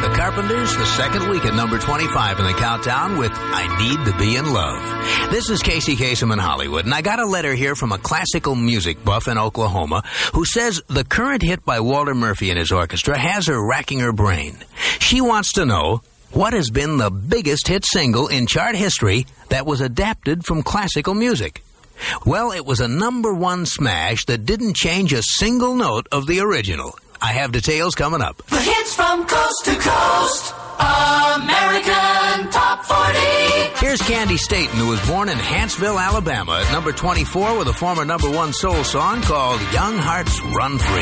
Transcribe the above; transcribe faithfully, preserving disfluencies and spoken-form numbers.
The Carpenters, the second week at number twenty-five in the countdown with I Need to Be in Love. This is Casey Kasem in Hollywood, and I got a letter here from a classical music buff in Oklahoma who says the current hit by Walter Murphy and his orchestra has her racking her brain. She wants to know what has been the biggest hit single in chart history that was adapted from classical music. Well, it was a number one smash that didn't change a single note of the original. I have details coming up. The hits from coast to coast, American Top forty. Here's Candy Staton, who was born in Huntsville, Alabama, at number twenty-four with a former number one soul song called Young Hearts Run Free.